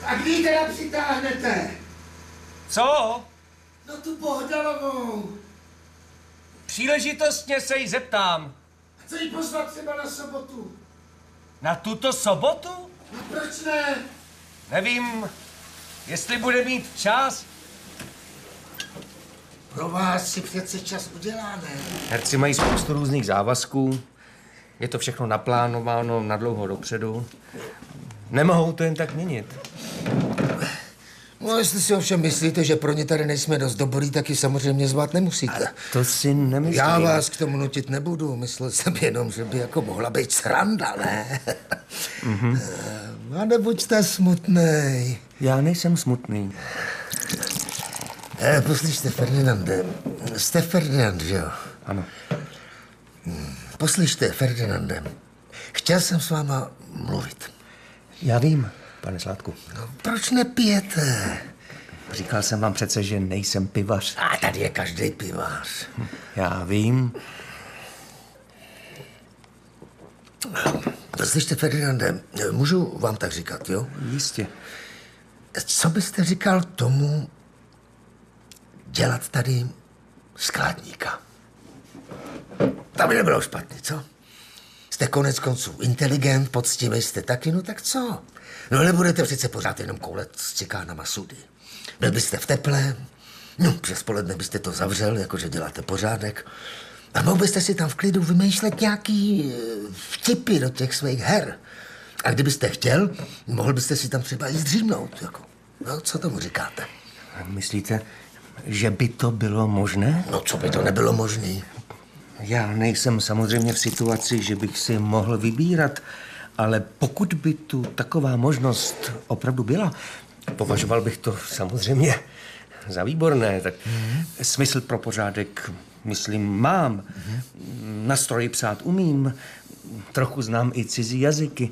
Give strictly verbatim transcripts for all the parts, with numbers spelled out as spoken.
A kdy ji teda přitáhnete? Co? No tu Bohdalovou. Příležitostně se jí zeptám. Chce ji pozvat třeba na sobotu. Na tuto sobotu? No proč ne? Nevím, jestli bude mít čas. Pro vás si přece čas udělá, ne? Herci mají spoustu různých závazků. Je to všechno naplánováno na dlouho dopředu. Nemohou to jen tak měnit. No, jestli si ovšem myslíte, že pro ně tady nejsme dost dobrý, tak ji samozřejmě zvát nemusíte. A to si nemyslím. Já vás k tomu nutit nebudu. Myslel jsem jenom, že by jako mohla být sranda, ne? Mm-hmm. A nebuďte smutnej. Já nejsem smutný. Eh, poslyšte, Ferdinande. Jste Ferdinand, že jo? Ano. Poslyšte, Ferdinande. Chtěl jsem s váma mluvit. Já vím, pane Sládku. No, proč nepijete? Říkal jsem vám přece, že nejsem pivař. A tady je každý pivař. Já vím. Slyšte, Ferdinande, můžu vám tak říkat, jo? Jistě. Co byste říkal tomu dělat tady skládníka? To by nebylo špatný, co? Jste konec konců inteligent, poctivý jste taky, no tak co? No nebudete přece pořád jenom koulet s cikánama sudy. Byl byste v teple, no přes poledne byste to zavřel, jakože děláte pořádek. A mohl byste si tam v klidu vymýšlet nějaký vtipy do těch svých her. A kdybyste chtěl, mohl byste si tam třeba i zdřímnout, jako. No, co tomu říkáte? Myslíte, že by to bylo možné? No, co by to nebylo možné? Já nejsem samozřejmě v situaci, že bych si mohl vybírat, ale pokud by tu taková možnost opravdu byla, považoval bych to samozřejmě za výborné. Tak mm-hmm. Smysl pro pořádek, myslím, mám. Mm-hmm. Na stroji psát umím, trochu znám i cizí jazyky.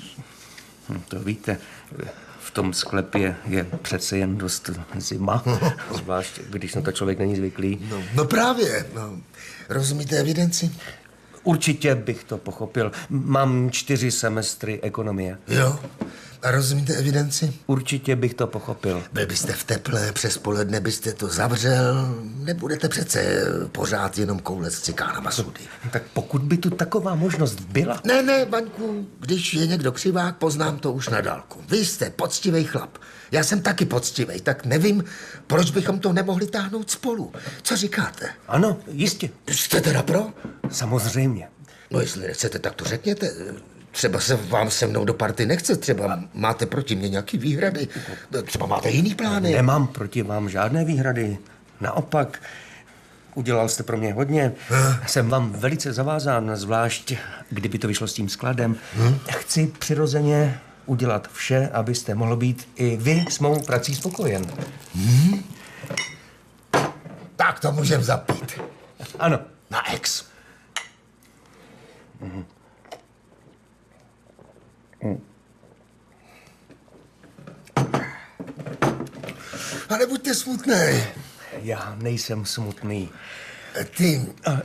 To víte, v tom sklepě je přece jen dost zima, zvlášť když na to člověk není zvyklý. No, no právě, no. Rozumíte evidenci? Určitě bych to pochopil. Mám čtyři semestry ekonomie. Jo. A rozumíte evidenci? Určitě bych to pochopil. Byl byste v teple, přes poledne byste to zavřel. Nebudete přece pořád jenom koulet s cikánama sudy. Tak pokud by tu taková možnost byla... Ne, ne, Vaňku, když je někdo křivák, poznám to už na dálku. Vy jste poctivý chlap. Já jsem taky poctivý, tak nevím, proč bychom to nemohli táhnout spolu. Co říkáte? Ano, jistě. Jste teda pro? Samozřejmě. No, jestli nechcete, tak to řekněte. Třeba se vám se mnou do party nechce, třeba máte proti mě nějaký výhrady, třeba máte jiný plány. Nemám proti vám žádné výhrady. Naopak, udělal jste pro mě hodně. Hm? Jsem vám velice zavázán, zvlášť kdyby to vyšlo s tím skladem. Hm? Chci přirozeně udělat vše, abyste mohl být i vy s mou prací spokojen. Hm? Tak to můžem zapít. Ano. Na ex. Mhm. A nebuďte smutnej. Já nejsem smutný. Ty... A...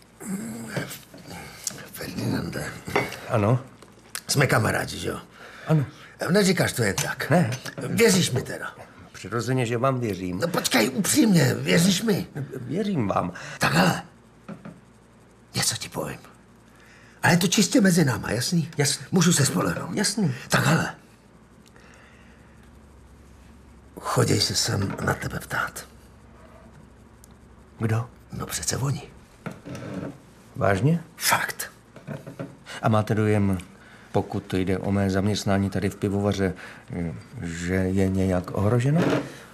Ferdinande. Ano? Jsme kamarádi, že jo? Ano. Neříkáš to jen tak. Ne. Věříš mi teda? Přirozeně, že vám věřím. No počkej, upřímně, věříš mi? Věřím vám. Tak hele, něco ti povím. Ale je to čistě mezi náma, jasný? Jasný. Můžu se spolehnout? Jasný. Tak hele. Choděj se sem na tebe ptát. Kdo? No přece oni. Vážně? Fakt. A máte dojem, pokud jde o mé zaměstnání tady v pivovaře, že je nějak ohroženo?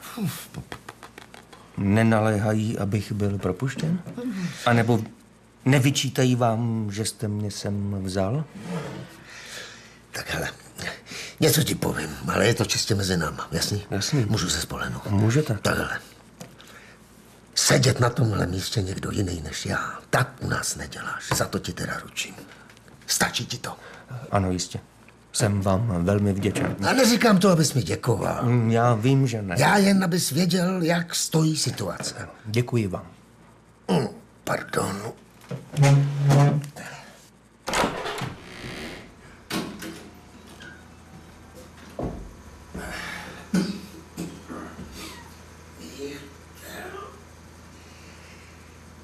Nenaléhají, abych byl propuštěn? A nebo nevyčítají vám, že jste mě sem vzal? Tak hele, něco ti povím, ale je to čistě mezi náma, jasný? Jasný. Můžu se spolehnout. Můžete. Tak hele. Sedět na tomhle místě někdo jiný než já, tak u nás neděláš. Za to ti teda ručím. Stačí ti to? Ano, jistě. Jsem vám velmi vděčen. A neříkám to, abys mi děkoval. Já vím, že ne. Já jen, abys věděl, jak stojí situace. Děkuji vám. Mm, pardon.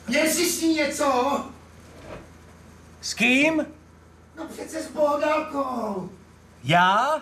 Měl jsi s ní něco? S kým? No přece s Bohdálkou. Já?